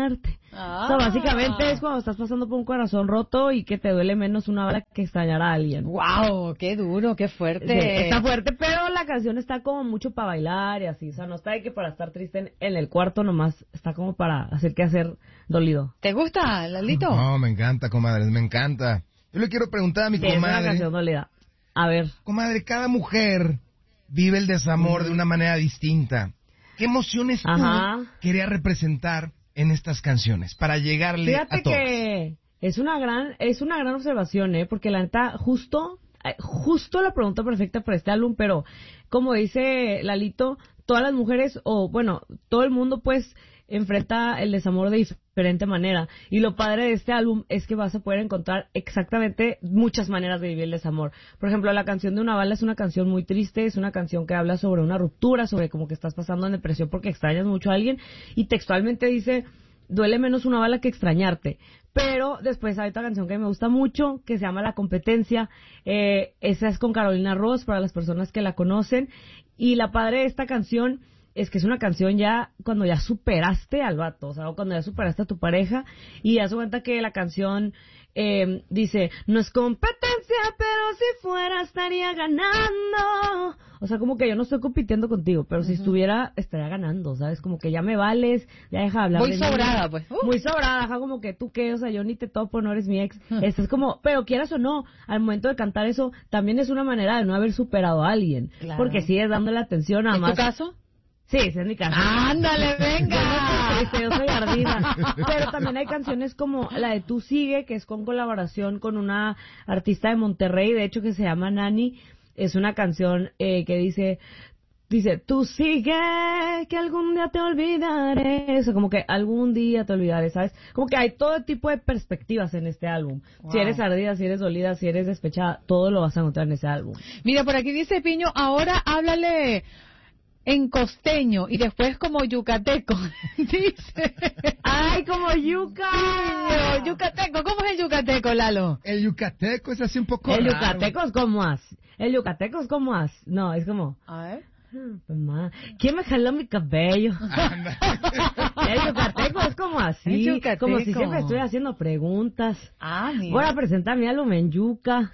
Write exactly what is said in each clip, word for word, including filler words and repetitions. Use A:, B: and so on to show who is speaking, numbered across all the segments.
A: extrañarte.
B: Ah.
A: O sea, básicamente es cuando estás pasando por un corazón roto y que te duele menos una bala que extrañar a alguien.
B: Wow, qué duro, qué fuerte.
A: Sí, está fuerte, pero la canción está como mucho para bailar y así. O sea, no está de que para estar triste en, en el cuarto nomás. Está como para hacer que hacer dolido.
B: ¿Te gusta, Lalito?
C: No, me encanta, comadres, me encanta. Yo le quiero preguntar a mi
A: Sí, es una
C: comadre.
A: canción dolida. A ver.
C: Comadre, cada mujer vive el desamor de una manera distinta. ¿Qué emociones tú
A: Ajá.
C: querías representar en estas canciones para llegarle
A: Fíjate
C: a todos?
A: que es una gran, es una gran observación, ¿eh? Porque la neta, justo, eh, justo la pregunta perfecta para este álbum, pero como dice Lalito, todas las mujeres, o bueno, todo el mundo pues enfrenta el desamor de diferente manera. Y lo padre de este álbum es que vas a poder encontrar exactamente muchas maneras de vivir el desamor. Por ejemplo, la canción de Una bala es una canción muy triste, es una canción que habla sobre una ruptura, sobre como que estás pasando en depresión porque extrañas mucho a alguien, y textualmente dice, duele menos una bala que extrañarte. Pero después hay otra canción que me gusta mucho, que se llama La competencia. Eh, esa es con Carolina Ross, para las personas que la conocen. Y la padre de esta canción es que es una canción ya cuando ya superaste al vato, o sea, cuando ya superaste a tu pareja, y ya se cuenta que la canción eh, dice, no es competencia, pero si fuera estaría ganando. O sea, como que yo no estoy compitiendo contigo, pero uh-huh. si estuviera, estaría ganando, ¿sabes? Como que ya me vales, ya deja de hablar
B: Muy
A: de
B: sobrada,
A: mí.
B: pues. Uh.
A: Muy sobrada, ajá, como que tú qué, o sea, yo ni te topo, no eres mi ex. Uh. Esto es como, pero quieras o no, al momento de cantar eso, también es una manera de no haber superado a alguien. Claro. Porque sigues dándole atención nada más.
B: ¿En tu caso?
A: Sí, ese es mi caso.
B: ¡Ándale, venga!
A: Yo, no yo soy ardida. Pero también hay canciones como la de Tú Sigue, que es con colaboración con una artista de Monterrey, de hecho, que se llama Nani. Es una canción eh, que dice, dice, tú sigue, que algún día te olvidaré. Eso, como que algún día te olvidaré, ¿sabes? Como que hay todo tipo de perspectivas en este álbum. Wow. Si eres ardida, si eres dolida, si eres despechada, todo lo vas a encontrar en ese álbum.
B: Mira, por aquí dice Piño, ahora háblale en costeño y después como yucateco. Dice.
A: ¡Ay, como yuca!
B: Piño, yucateco. ¿Cómo es el yucateco, Lalo?
C: El yucateco es así un poco
A: El
C: raro.
A: yucateco es como así. El yucateco es como así. No, es como...
B: A ver.
A: Mamá, ¿quién me jaló mi cabello? El yucateco es como así,
B: yucateco.
A: como si siempre estoy haciendo preguntas.
B: Ah, mira.
A: Voy a presentar mi álbum en yuca.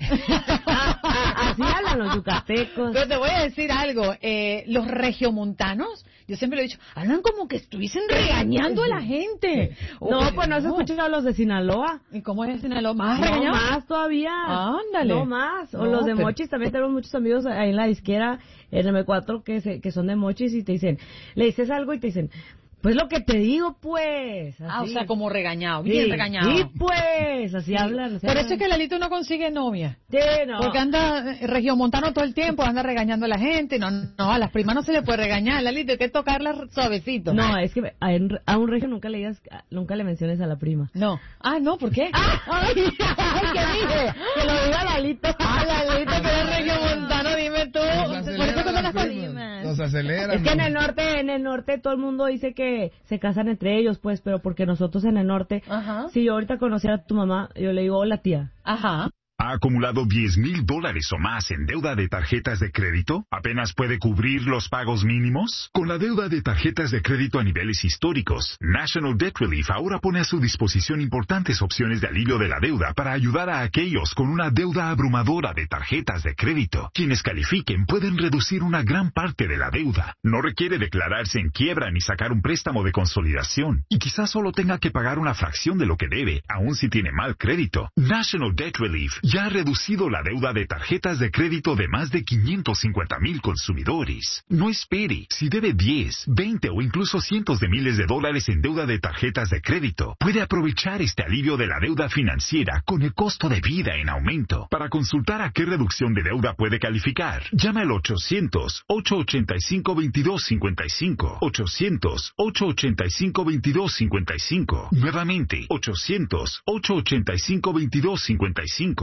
A: Así hablan los yucatecos.
B: Pero te voy a decir algo, eh, los regiomontanos, yo siempre lo he dicho, hablan como que estuviesen regañando a la gente.
A: No,
B: oh,
A: pues no has escuchado los de Sinaloa.
B: ¿Y cómo es Sinaloa? ¿Más
A: no,
B: regañados?
A: más todavía.
B: Ándale.
A: No más. O
B: no,
A: los de
B: pero...
A: Mochis, también tenemos muchos amigos ahí en la disquera, en M cuatro, que, se, que son de Mochis, y te dicen, le dices algo y te dicen, pues lo que te digo, pues. Así.
B: Ah, o sea, como regañado, bien
A: sí,
B: regañado.
A: Sí, pues, así
B: sí.
A: hablan.
B: Por eso es que Lalito no consigue novia.
A: Sí, no.
B: Porque anda eh, regiomontano todo el tiempo, anda regañando a la gente. No, no, a las primas no se le puede regañar, Lalito, hay que tocarlas suavecito.
A: No, es que a, a un regio nunca le digas, nunca le menciones a la prima.
B: No. Ah, no, ¿por qué?
A: ¡Ay! ¡Ay, qué dije! Que lo diga Lalito.
B: Ah, Lalito, que eres regiomontano, dime tú. Por eso que me las
C: primas. Nos aceleran.
A: Es que en el norte, en el norte todo el mundo dice que se casan entre ellos, pues, pero porque nosotros en el norte,
B: ajá.
A: Si yo ahorita conociera a tu mamá, yo le digo, hola tía.
B: Ajá.
D: ¿Ha acumulado diez mil dólares o más en deuda de tarjetas de crédito? ¿Apenas puede cubrir los pagos mínimos? Con la deuda de tarjetas de crédito a niveles históricos, National Debt Relief ahora pone a su disposición importantes opciones de alivio de la deuda para ayudar a aquellos con una deuda abrumadora de tarjetas de crédito. Quienes califiquen pueden reducir una gran parte de la deuda. No requiere declararse en quiebra ni sacar un préstamo de consolidación. Y quizás solo tenga que pagar una fracción de lo que debe, aun si tiene mal crédito. National Debt Relief ya ha reducido la deuda de tarjetas de crédito de más de quinientos cincuenta mil consumidores. No espere. Si debe diez, veinte o incluso cientos de miles de dólares en deuda de tarjetas de crédito, puede aprovechar este alivio de la deuda financiera con el costo de vida en aumento. Para consultar a qué reducción de deuda puede calificar, llama al ochocientos, ocho ochenta y cinco, veintidós cincuenta y cinco. ochocientos, ocho ochenta y cinco, veintidós cincuenta y cinco. Nuevamente, ochocientos, ocho ochenta y cinco, veintidós cincuenta y cinco.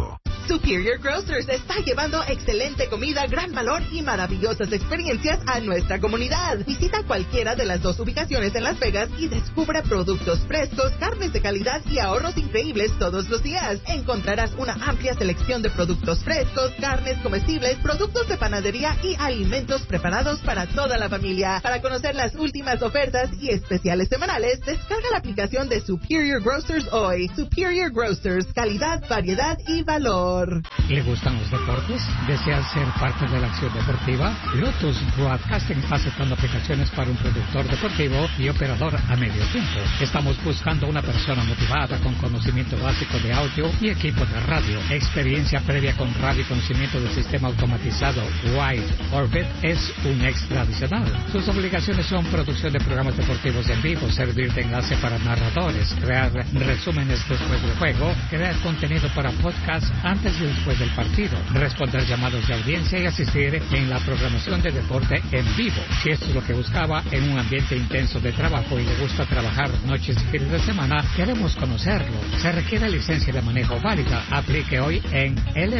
D: México.
E: Superior Grocers está llevando excelente comida, gran valor y maravillosas experiencias a nuestra comunidad. Visita cualquiera de las dos ubicaciones en Las Vegas y descubre productos frescos, carnes de calidad y ahorros increíbles todos los días. Encontrarás una amplia selección de productos frescos, carnes comestibles, productos de panadería y alimentos preparados para toda la familia. Para conocer las últimas ofertas y especiales semanales, descarga la aplicación de Superior Grocers hoy. Superior Grocers, calidad, variedad y valor.
F: ¿Le gustan los deportes? ¿Desea ser parte de la acción deportiva? Lotus Broadcasting está aceptando aplicaciones para un productor deportivo y operador a medio tiempo. Estamos buscando una persona motivada con conocimiento básico de audio y equipo de radio. Experiencia previa con radio y conocimiento del sistema automatizado Wide Orbit es un extra adicional. Sus obligaciones son producción de programas deportivos en vivo, servir de enlace para narradores, crear resúmenes después del juego, crear contenido para podcast antes y después del partido, responder llamados de audiencia y asistir en la programación de deporte en vivo. Si esto es lo que buscaba en un ambiente intenso de trabajo y le gusta trabajar noches y fines de semana, queremos conocerlo. Se requiere licencia de manejo válida. Aplique hoy en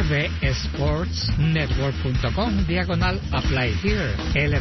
F: lvsportsnetwork.com diagonal apply here.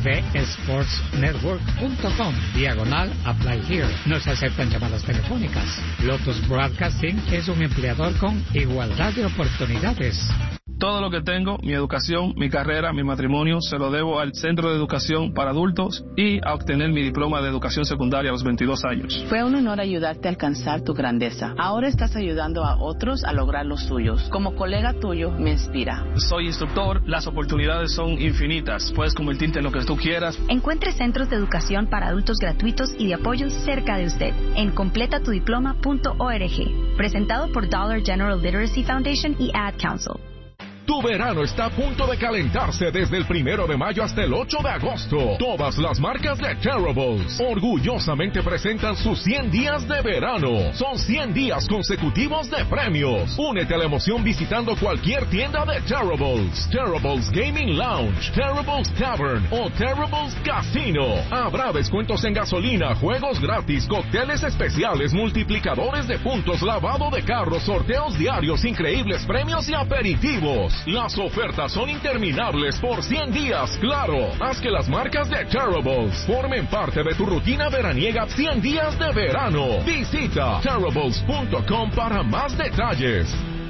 F: lvsportsnetwork.com diagonal apply here. No se aceptan llamadas telefónicas. Lotus Broadcasting es un empleador con igualdad de oportunidades.
G: Todo lo que tengo, mi educación, mi carrera, mi matrimonio, se lo debo al Centro de Educación para Adultos y a obtener mi diploma de educación secundaria a los veintidós años.
H: Fue un honor ayudarte a alcanzar tu grandeza. Ahora estás ayudando a otros a lograr los suyos. Como colega tuyo, me inspira.
G: Soy instructor, las oportunidades son infinitas. Puedes convertirte en lo que tú quieras.
I: Encuentre centros de educación para adultos gratuitos y de apoyo cerca de usted en completa tu diploma punto org. Presentado por Dollar General Literacy Foundation y Ad Council.
J: Tu verano está a punto de calentarse desde el primero de mayo hasta el ocho de agosto. Todas las marcas de Terribles orgullosamente presentan sus cien días de verano. Son cien días consecutivos de premios. Únete a la emoción visitando cualquier tienda de Terribles, Terribles Gaming Lounge, Terribles Tavern o Terribles Casino. Habrá descuentos en gasolina, juegos gratis, cócteles especiales, multiplicadores de puntos, lavado de carros, sorteos diarios, increíbles premios y aperitivos. Las ofertas son interminables por cien días, claro. Haz que las marcas de Terribles formen parte de tu rutina veraniega cien días de verano. Visita terribles punto com para más detalles.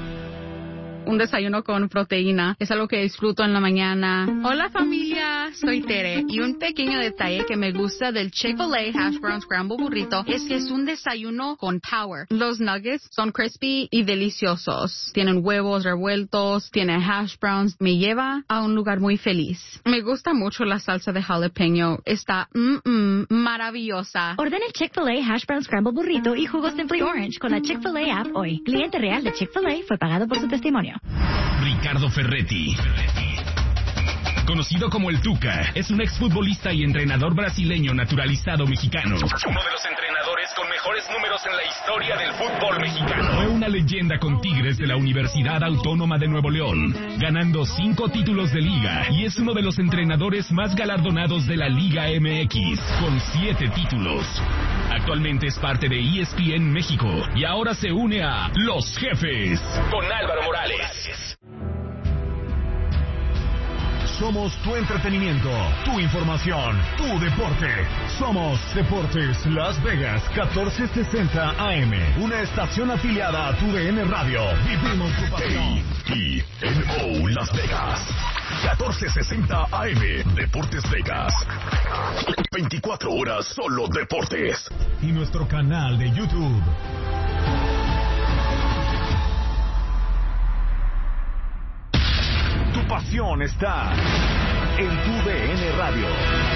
K: Un desayuno con proteína es algo que disfruto en la mañana. Hola familia, soy Tere y un pequeño detalle que me gusta del Chick-fil-A Hash Brown Scramble Burrito es que es un desayuno con power. Los nuggets son crispy y deliciosos. Tienen huevos revueltos, tienen hash browns. Me lleva a un lugar muy feliz. Me gusta mucho la salsa de jalapeño. Está mm, mm, maravillosa.
I: Ordena el Chick-fil-A Hash Brown Scramble Burrito y jugo Simply Orange con la Chick-fil-A app hoy. Cliente real de Chick-fil-A fue pagado por su testimonio.
L: Ricardo Ferretti, conocido como el Tuca, es un exfutbolista y entrenador brasileño naturalizado mexicano. Uno de los entrenadores con mejores números en la historia del fútbol mexicano. Fue una leyenda con Tigres de la Universidad Autónoma de Nuevo León, ganando cinco títulos de liga, y es uno de los entrenadores más galardonados de la Liga M X, con siete títulos. Actualmente es parte de E S P N México y ahora se une a Los Jefes con Álvaro Morales.
J: Somos tu entretenimiento, tu información, tu deporte. Somos Deportes Las Vegas, catorce sesenta A M. Una estación afiliada a tu D N Radio. Vivimos tu pasión.
L: I N O Las Vegas, catorce sesenta A M. Deportes Vegas. veinticuatro horas solo deportes.
J: Y nuestro canal de YouTube. Tu pasión está en tu D N Radio.